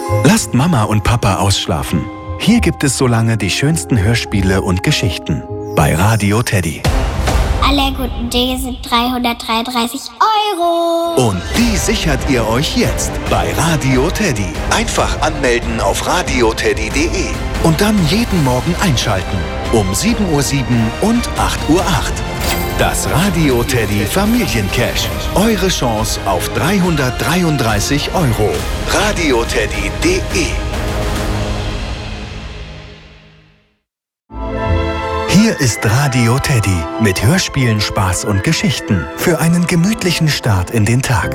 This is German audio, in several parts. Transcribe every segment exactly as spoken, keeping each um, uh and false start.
Lasst Mama und Papa ausschlafen. Hier gibt es so lange die schönsten Hörspiele und Geschichten. Bei Radio Teddy. Alle guten Dinge sind dreihundertdreiunddreißig Euro. Und die sichert ihr euch jetzt bei Radio Teddy. Einfach anmelden auf radioteddy punkt de und dann jeden Morgen einschalten. Um sieben Uhr sieben und acht Uhr acht. Das Radio Teddy Familiencash. Eure Chance auf dreihundertdreiunddreißig Euro. radioteddy punkt de. Hier ist Radio Teddy mit Hörspielen, Spaß und Geschichten für einen gemütlichen Start in den Tag.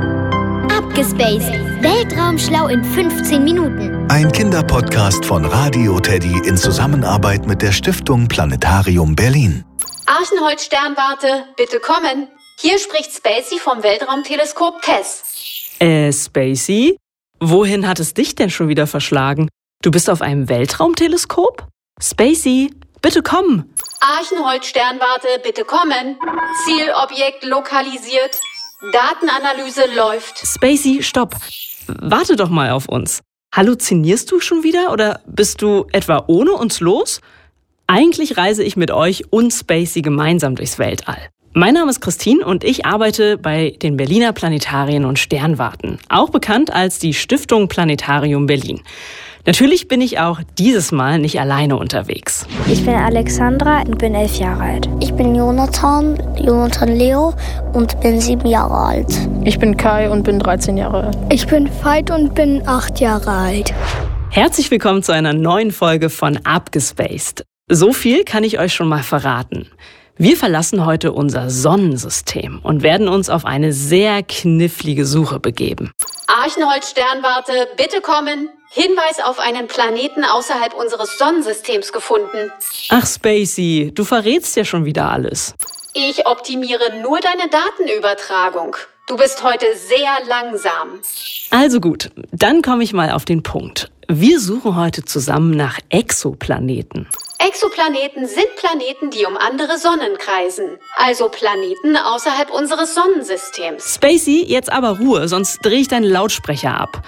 Abgespaced. Weltraumschlau in fünfzehn Minuten. Ein Kinderpodcast von Radio Teddy in Zusammenarbeit mit der Stiftung Planetarium Berlin. Archenholz-Sternwarte, bitte kommen. Hier spricht Spacey vom Weltraumteleskop Tess. Äh, Spacey? Wohin hat es dich denn schon wieder verschlagen? Du bist auf einem Weltraumteleskop? Spacey, bitte komm. Archenholz-Sternwarte, bitte kommen. Zielobjekt lokalisiert. Datenanalyse läuft. Spacey, stopp. Warte doch mal auf uns. Halluzinierst du schon wieder oder bist du etwa ohne uns los? Eigentlich reise ich mit euch und Spacey gemeinsam durchs Weltall. Mein Name ist Christine und ich arbeite bei den Berliner Planetarien und Sternwarten, auch bekannt als die Stiftung Planetarium Berlin. Natürlich bin ich auch dieses Mal nicht alleine unterwegs. Ich bin Alexandra und bin elf Jahre alt. Ich bin Jonathan, Jonathan Leo und bin sieben Jahre alt. Ich bin Kai und bin dreizehn Jahre alt. Ich bin Veit und bin acht Jahre alt. Herzlich willkommen zu einer neuen Folge von Abgespaced. So viel kann ich euch schon mal verraten. Wir verlassen heute unser Sonnensystem und werden uns auf eine sehr knifflige Suche begeben. Archenholz-Sternwarte, bitte kommen. Hinweis auf einen Planeten außerhalb unseres Sonnensystems gefunden. Ach Spacey, du verrätst ja schon wieder alles. Ich optimiere nur deine Datenübertragung. Du bist heute sehr langsam. Also gut, dann komme ich mal auf den Punkt. Wir suchen heute zusammen nach Exoplaneten. Exoplaneten sind Planeten, die um andere Sonnen kreisen. Also Planeten außerhalb unseres Sonnensystems. Spacey, jetzt aber Ruhe, sonst drehe ich deinen Lautsprecher ab.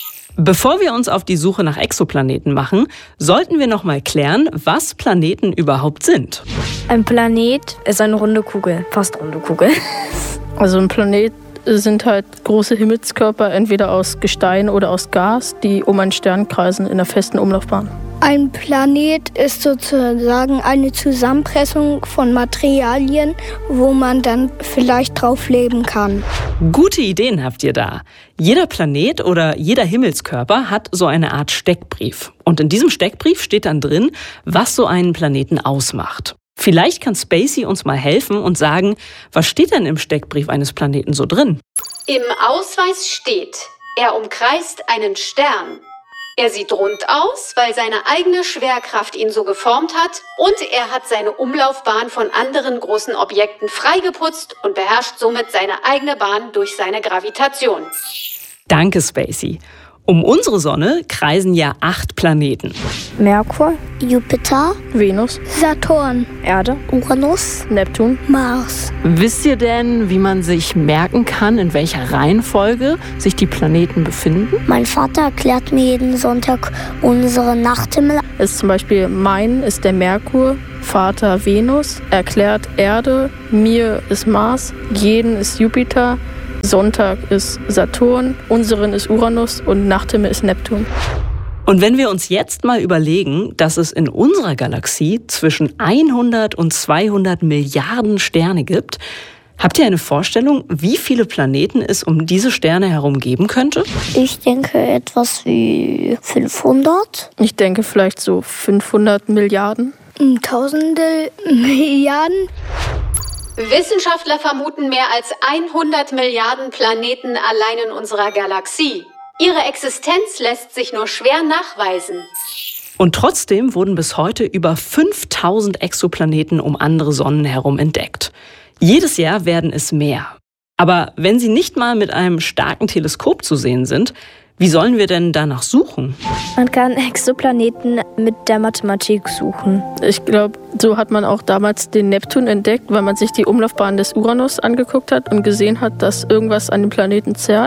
Bevor wir uns auf die Suche nach Exoplaneten machen, sollten wir noch mal klären, was Planeten überhaupt sind. Ein Planet ist eine runde Kugel, fast runde Kugel. Also ein Planet sind halt große Himmelskörper, entweder aus Gestein oder aus Gas, die um einen Stern kreisen in einer festen Umlaufbahn. Ein Planet ist sozusagen eine Zusammenpressung von Materialien, wo man dann vielleicht drauf leben kann. Gute Ideen habt ihr da. Jeder Planet oder jeder Himmelskörper hat so eine Art Steckbrief. Und in diesem Steckbrief steht dann drin, was so einen Planeten ausmacht. Vielleicht kann Spacey uns mal helfen und sagen, was steht denn im Steckbrief eines Planeten so drin? Im Ausweis steht, er umkreist einen Stern. Er sieht rund aus, weil seine eigene Schwerkraft ihn so geformt hat und er hat seine Umlaufbahn von anderen großen Objekten freigeputzt und beherrscht somit seine eigene Bahn durch seine Gravitation. Danke, Spacey. Um unsere Sonne kreisen ja acht Planeten. Merkur, Jupiter, Venus, Saturn, Erde, Uranus, Neptun, Mars. Wisst ihr denn, wie man sich merken kann, in welcher Reihenfolge sich die Planeten befinden? Mein Vater erklärt mir jeden Sonntag unsere Nachthimmel. ist zum Beispiel mein ist der Merkur, Vater Venus, erklärt Erde, mir ist Mars, jeden ist Jupiter, Sonntag ist Saturn, unseren ist Uranus und Nachthimmel ist Neptun. Und wenn wir uns jetzt mal überlegen, dass es in unserer Galaxie zwischen hundert und zweihundert Milliarden Sterne gibt, habt ihr eine Vorstellung, wie viele Planeten es um diese Sterne herum geben könnte? Ich denke etwas wie fünfhundert. Ich denke vielleicht so fünfhundert Milliarden. Tausende Milliarden. Wissenschaftler vermuten mehr als hundert Milliarden Planeten allein in unserer Galaxie. Ihre Existenz lässt sich nur schwer nachweisen. Und trotzdem wurden bis heute über fünftausend Exoplaneten um andere Sonnen herum entdeckt. Jedes Jahr werden es mehr. Aber wenn sie nicht mal mit einem starken Teleskop zu sehen sind, wie sollen wir denn danach suchen? Man kann Exoplaneten mit der Mathematik suchen. Ich glaube, so hat man auch damals den Neptun entdeckt, weil man sich die Umlaufbahn des Uranus angeguckt hat und gesehen hat, dass irgendwas an dem Planeten zerrt.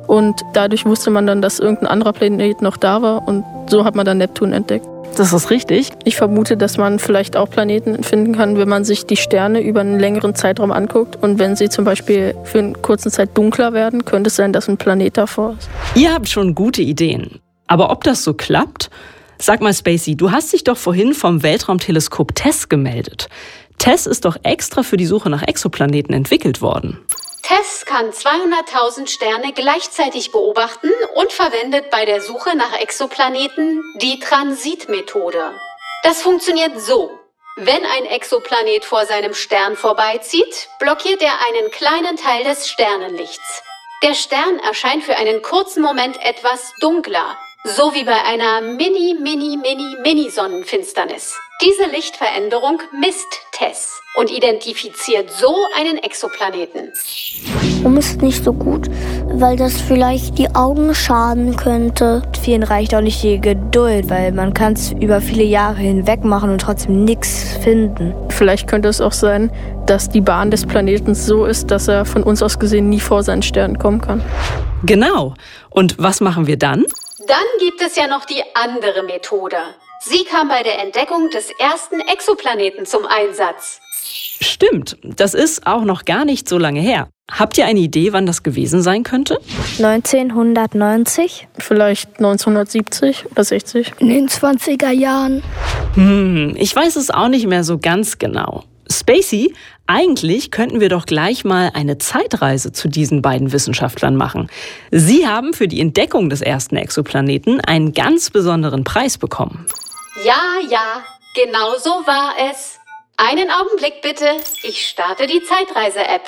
Und dadurch wusste man dann, dass irgendein anderer Planet noch da war. Und so hat man dann Neptun entdeckt. Das ist richtig. Ich vermute, dass man vielleicht auch Planeten finden kann, wenn man sich die Sterne über einen längeren Zeitraum anguckt. Und wenn sie zum Beispiel für eine kurze Zeit dunkler werden, könnte es sein, dass ein Planet davor ist. Ihr habt schon gute Ideen. Aber ob das so klappt? Sag mal, Spacey, du hast dich doch vorhin vom Weltraumteleskop TESS gemeldet. TESS ist doch extra für die Suche nach Exoplaneten entwickelt worden. TESS kann zweihunderttausend Sterne gleichzeitig beobachten und verwendet bei der Suche nach Exoplaneten die Transitmethode. Das funktioniert so. Wenn ein Exoplanet vor seinem Stern vorbeizieht, blockiert er einen kleinen Teil des Sternenlichts. Der Stern erscheint für einen kurzen Moment etwas dunkler, so wie bei einer mini, mini, mini, mini Sonnenfinsternis. Diese Lichtveränderung misst TESS und identifiziert so einen Exoplaneten. Warum ist es nicht so gut? Weil das vielleicht die Augen schaden könnte. Vielen reicht auch nicht die Geduld, weil man kann es über viele Jahre hinweg machen und trotzdem nichts finden. Vielleicht könnte es auch sein, dass die Bahn des Planeten so ist, dass er von uns aus gesehen nie vor seinen Sternen kommen kann. Genau. Und was machen wir dann? Dann gibt es ja noch die andere Methode. Sie kam bei der Entdeckung des ersten Exoplaneten zum Einsatz. Stimmt, das ist auch noch gar nicht so lange her. Habt ihr eine Idee, wann das gewesen sein könnte? neunzehnhundertneunzig? Vielleicht neunzehnhundertsiebzig oder sechzig? In den zwanziger Jahren. Hm, ich weiß es auch nicht mehr so ganz genau. Spacey, eigentlich könnten wir doch gleich mal eine Zeitreise zu diesen beiden Wissenschaftlern machen. Sie haben für die Entdeckung des ersten Exoplaneten einen ganz besonderen Preis bekommen. Ja, ja, genau so war es. Einen Augenblick bitte, ich starte die Zeitreise-App.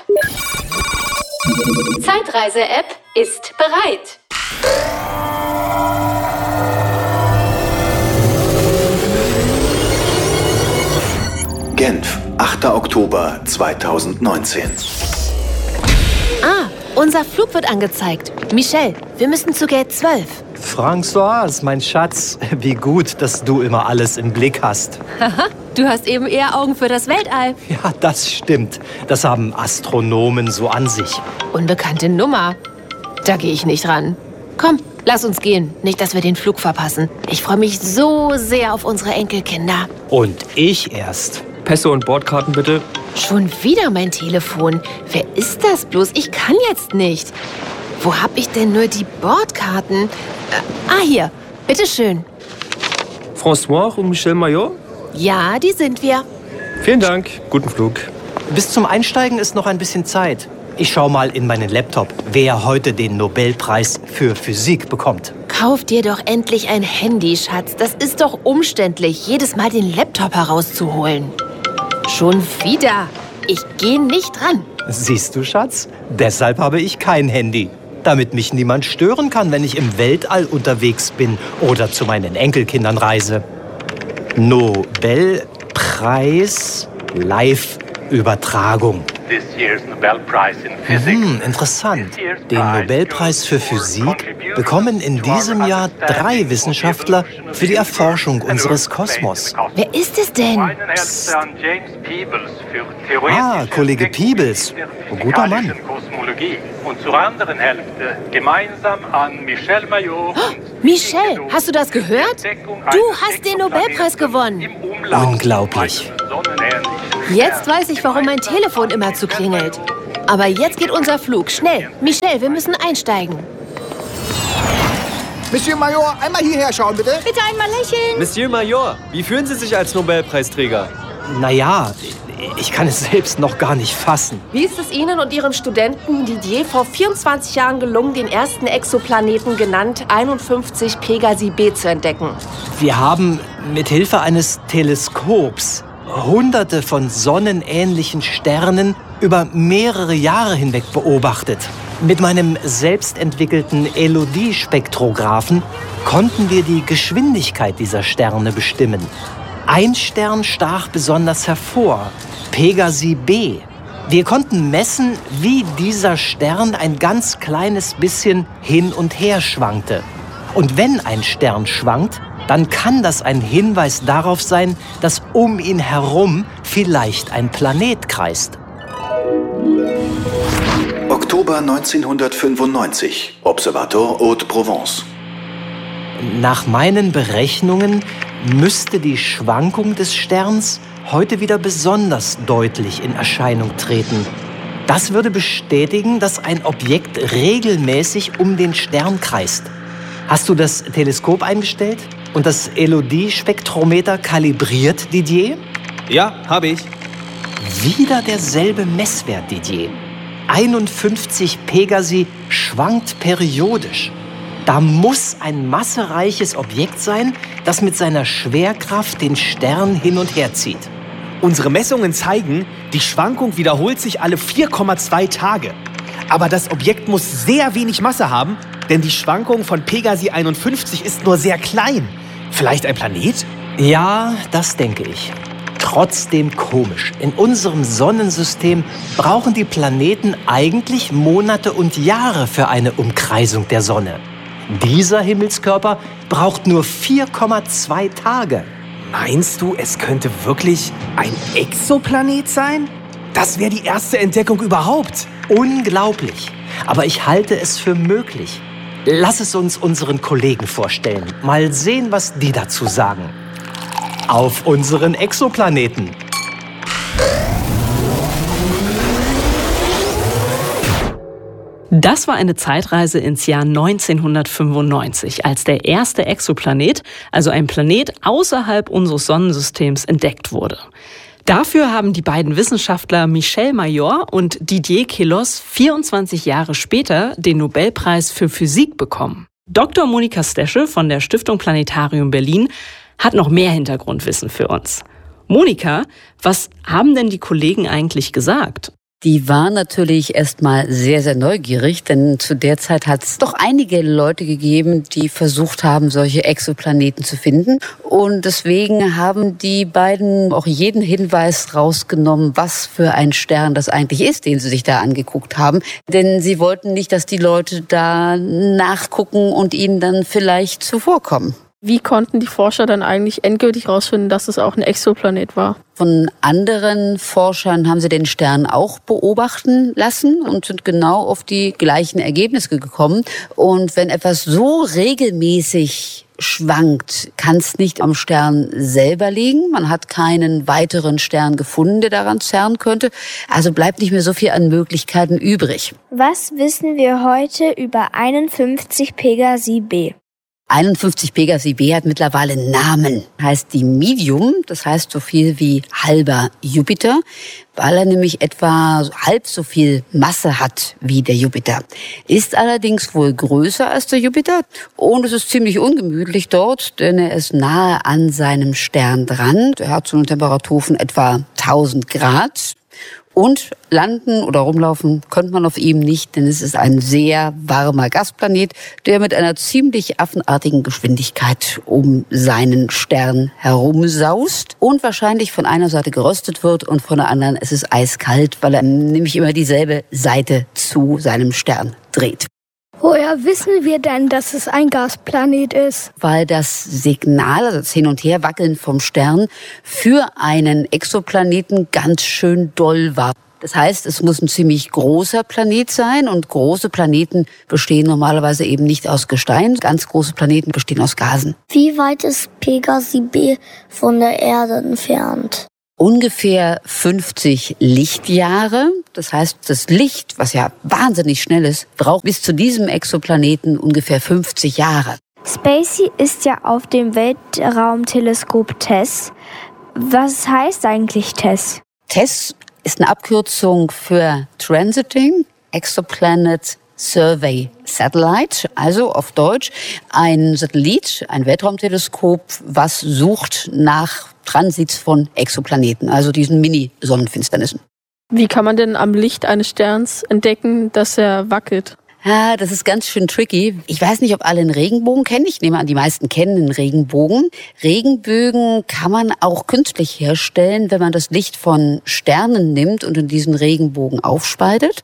Zeitreise-App ist bereit. Genf, achter Oktober zweitausendneunzehn. Ah, unser Flug wird angezeigt. Michelle, wir müssen zu Gate zwölf. Françoise, mein Schatz, wie gut, dass du immer alles im Blick hast. Haha, du hast eben eher Augen für das Weltall. Ja, das stimmt. Das haben Astronomen so an sich. Unbekannte Nummer. Da gehe ich nicht ran. Komm, lass uns gehen. Nicht, dass wir den Flug verpassen. Ich freue mich so sehr auf unsere Enkelkinder. Und ich erst. Pässe und Bordkarten bitte. Schon wieder mein Telefon. Wer ist das bloß? Ich kann jetzt nicht. Wo hab ich denn nur die Bordkarten? Äh, ah, hier. Bitteschön. François und Michelle Major? Ja, die sind wir. Vielen Dank. Guten Flug. Bis zum Einsteigen ist noch ein bisschen Zeit. Ich schau mal in meinen Laptop, wer heute den Nobelpreis für Physik bekommt. Kauf dir doch endlich ein Handy, Schatz. Das ist doch umständlich, jedes Mal den Laptop herauszuholen. Schon wieder. Ich gehe nicht ran. Siehst du, Schatz? Deshalb habe ich kein Handy. Damit mich niemand stören kann, wenn ich im Weltall unterwegs bin oder zu meinen Enkelkindern reise. Nobelpreis Live-Übertragung. Hm, interessant. Den Nobelpreis für Physik bekommen in diesem Jahr drei Wissenschaftler für die Erforschung unseres Kosmos. Wer ist es denn? Psst. Ah, Kollege Peebles. Ein guter Mann. Und zur anderen Hälfte gemeinsam an Michelle Major. Oh, Michelle, hast du das gehört? Du hast den Nobelpreis gewonnen. Unglaublich. Jetzt weiß ich, warum mein Telefon immer zu klingelt. Aber jetzt geht unser Flug. Schnell. Michelle, wir müssen einsteigen. Monsieur Major, einmal hierher schauen, bitte. Bitte einmal lächeln. Monsieur Major, wie fühlen Sie sich als Nobelpreisträger? Naja, ich kann es selbst noch gar nicht fassen. Wie ist es Ihnen und Ihrem Studenten Didier vor vierundzwanzig Jahren gelungen, den ersten Exoplaneten, genannt einundfünfzig Pegasi b, zu entdecken? Wir haben mit Hilfe eines Teleskops Hunderte von sonnenähnlichen Sternen über mehrere Jahre hinweg beobachtet. Mit meinem selbstentwickelten Elodie-Spektrographen konnten wir die Geschwindigkeit dieser Sterne bestimmen. Ein Stern stach besonders hervor, Pegasi b. Wir konnten messen, wie dieser Stern ein ganz kleines bisschen hin und her schwankte. Und wenn ein Stern schwankt, dann kann das ein Hinweis darauf sein, dass um ihn herum vielleicht ein Planet kreist. Oktober neunzehnhundertfünfundneunzig. Observatoire Haute-Provence. Nach meinen Berechnungen müsste die Schwankung des Sterns heute wieder besonders deutlich in Erscheinung treten. Das würde bestätigen, dass ein Objekt regelmäßig um den Stern kreist. Hast du das Teleskop eingestellt und das Elodie-Spektrometer kalibriert, Didier? Ja, habe ich. Wieder derselbe Messwert, Didier. einundfünfzig Pegasi schwankt periodisch. Da muss ein massereiches Objekt sein, das mit seiner Schwerkraft den Stern hin und her zieht. Unsere Messungen zeigen, die Schwankung wiederholt sich alle vier Komma zwei Tage. Aber das Objekt muss sehr wenig Masse haben, denn die Schwankung von Pegasi einundfünfzig ist nur sehr klein. Vielleicht ein Planet? Ja, das denke ich. Trotzdem komisch. In unserem Sonnensystem brauchen die Planeten eigentlich Monate und Jahre für eine Umkreisung der Sonne. Dieser Himmelskörper braucht nur vier Komma zwei Tage. Meinst du, es könnte wirklich ein Exoplanet sein? Das wäre die erste Entdeckung überhaupt. Unglaublich. Aber ich halte es für möglich. Lass es uns unseren Kollegen vorstellen. Mal sehen, was die dazu sagen. Auf unseren Exoplaneten. Das war eine Zeitreise ins Jahr neunzehnhundertfünfundneunzig, als der erste Exoplanet, also ein Planet außerhalb unseres Sonnensystems, entdeckt wurde. Dafür haben die beiden Wissenschaftler Michel Mayor und Didier Queloz vierundzwanzig Jahre später den Nobelpreis für Physik bekommen. Doktor Monika Stesche von der Stiftung Planetarium Berlin hat noch mehr Hintergrundwissen für uns. Monika, was haben denn die Kollegen eigentlich gesagt? Die waren natürlich erstmal sehr, sehr neugierig, denn zu der Zeit hat es doch einige Leute gegeben, die versucht haben, solche Exoplaneten zu finden. Und deswegen haben die beiden auch jeden Hinweis rausgenommen, was für ein Stern das eigentlich ist, den sie sich da angeguckt haben. Denn sie wollten nicht, dass die Leute da nachgucken und ihnen dann vielleicht zuvorkommen. Wie konnten die Forscher dann eigentlich endgültig herausfinden, dass es auch ein Exoplanet war? Von anderen Forschern haben sie den Stern auch beobachten lassen und sind genau auf die gleichen Ergebnisse gekommen. Und wenn etwas so regelmäßig schwankt, kann es nicht am Stern selber liegen. Man hat keinen weiteren Stern gefunden, der daran zerren könnte. Also bleibt nicht mehr so viel an Möglichkeiten übrig. Was wissen wir heute über einundfünfzig Pegasi b? einundfünfzig Pegasi b hat mittlerweile einen Namen. Heißt die Medium, das heißt so viel wie halber Jupiter, weil er nämlich etwa halb so viel Masse hat wie der Jupiter. Ist allerdings wohl größer als der Jupiter und es ist ziemlich ungemütlich dort, denn er ist nahe an seinem Stern dran. Er hat so eine Temperatur von etwa tausend Grad. Und landen oder rumlaufen könnte man auf ihm nicht, denn es ist ein sehr warmer Gasplanet, der mit einer ziemlich affenartigen Geschwindigkeit um seinen Stern herumsaust und wahrscheinlich von einer Seite geröstet wird und von der anderen ist es eiskalt, weil er nämlich immer dieselbe Seite zu seinem Stern dreht. Woher wissen wir denn, dass es ein Gasplanet ist? Weil das Signal, also das Hin- und Herwackeln vom Stern, für einen Exoplaneten ganz schön doll war. Das heißt, es muss ein ziemlich großer Planet sein und große Planeten bestehen normalerweise eben nicht aus Gestein. Ganz große Planeten bestehen aus Gasen. Wie weit ist Pegasi b von der Erde entfernt? Ungefähr fünfzig Lichtjahre. Das heißt, das Licht, was ja wahnsinnig schnell ist, braucht bis zu diesem Exoplaneten ungefähr fünfzig Jahre. Spacey ist ja auf dem Weltraumteleskop TESS. Was heißt eigentlich TESS? TESS ist eine Abkürzung für Transiting Exoplanet Survey Satellite, also auf Deutsch ein Satellit, ein Weltraumteleskop, was sucht nach Transits von Exoplaneten, also diesen Mini-Sonnenfinsternissen. Wie kann man denn am Licht eines Sterns entdecken, dass er wackelt? Ja, das ist ganz schön tricky. Ich weiß nicht, ob alle einen Regenbogen kennen. Ich nehme an, die meisten kennen einen Regenbogen. Regenbögen kann man auch künstlich herstellen, wenn man das Licht von Sternen nimmt und in diesen Regenbogen aufspaltet.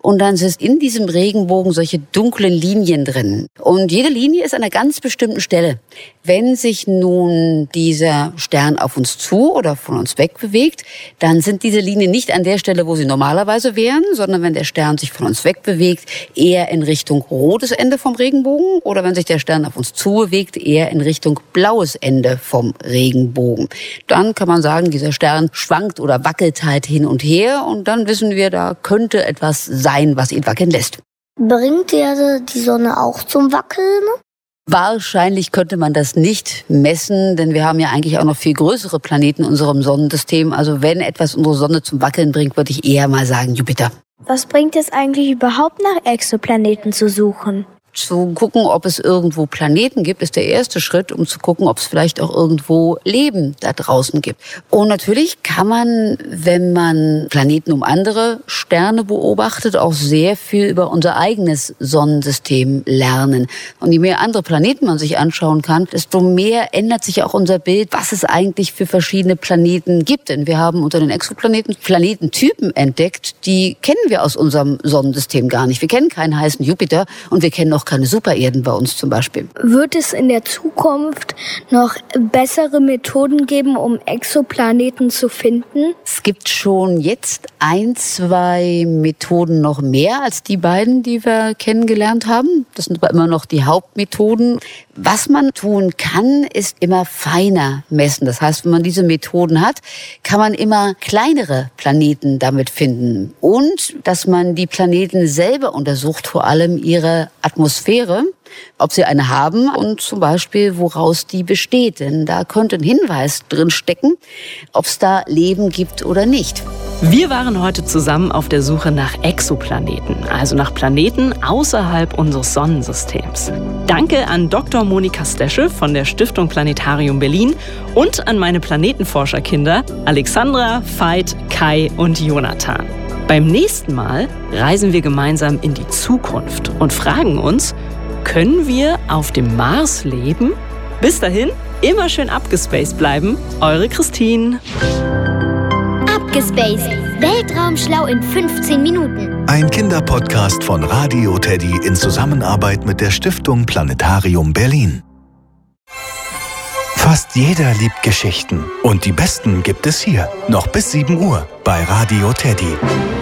und dann sind in diesem Regenbogen solche dunklen Linien drin. Und jede Linie ist an einer ganz bestimmten Stelle. Wenn sich nun dieser Stern auf uns zu oder von uns weg bewegt, dann sind diese Linien nicht an der Stelle, wo sie normalerweise wären, sondern wenn der Stern sich von uns weg bewegt, eher in Richtung rotes Ende vom Regenbogen, oder wenn sich der Stern auf uns zubewegt, eher in Richtung blaues Ende vom Regenbogen. Dann kann man sagen, dieser Stern schwankt oder wackelt halt hin und her, und dann wissen wir, da könnte etwas sein, was ihn wackeln lässt. Bringt die Erde die Sonne auch zum Wackeln? Wahrscheinlich könnte man das nicht messen, denn wir haben ja eigentlich auch noch viel größere Planeten in unserem Sonnensystem. Also wenn etwas unsere Sonne zum Wackeln bringt, würde ich eher mal sagen Jupiter. Was bringt es eigentlich überhaupt, nach Exoplaneten zu suchen? Zu gucken, ob es irgendwo Planeten gibt, ist der erste Schritt, um zu gucken, ob es vielleicht auch irgendwo Leben da draußen gibt. Und natürlich kann man, wenn man Planeten um andere Sterne beobachtet, auch sehr viel über unser eigenes Sonnensystem lernen. Und je mehr andere Planeten man sich anschauen kann, desto mehr ändert sich auch unser Bild, was es eigentlich für verschiedene Planeten gibt. Denn wir haben unter den Exoplaneten Planetentypen entdeckt, die kennen wir aus unserem Sonnensystem gar nicht. Wir kennen keinen heißen Jupiter und wir kennen noch keine Supererden bei uns zum Beispiel. Wird es in der Zukunft noch bessere Methoden geben, um Exoplaneten zu finden? Es gibt schon jetzt ein, zwei Methoden noch mehr als die beiden, die wir kennengelernt haben. Das sind aber immer noch die Hauptmethoden. Was man tun kann, ist immer feiner messen. Das heißt, wenn man diese Methoden hat, kann man immer kleinere Planeten damit finden. Und dass man die Planeten selber untersucht, vor allem ihre Atmosphäre, ob sie eine haben und zum Beispiel, woraus die besteht. Denn da könnte ein Hinweis drin stecken, ob es da Leben gibt oder nicht. Wir waren heute zusammen auf der Suche nach Exoplaneten, also nach Planeten außerhalb unseres Sonnensystems. Danke an Doktor Monika Stesche von der Stiftung Planetarium Berlin und an meine Planetenforscherkinder Alexandra, Veit, Kai und Jonathan. Beim nächsten Mal reisen wir gemeinsam in die Zukunft und fragen uns, können wir auf dem Mars leben? Bis dahin, immer schön abgespaced bleiben. Eure Christine. Abgespaced. Weltraumschlau in fünfzehn Minuten. Ein Kinderpodcast von Radio Teddy in Zusammenarbeit mit der Stiftung Planetarium Berlin. Fast jeder liebt Geschichten. Und die besten gibt es hier. Noch bis sieben Uhr bei Radio Teddy.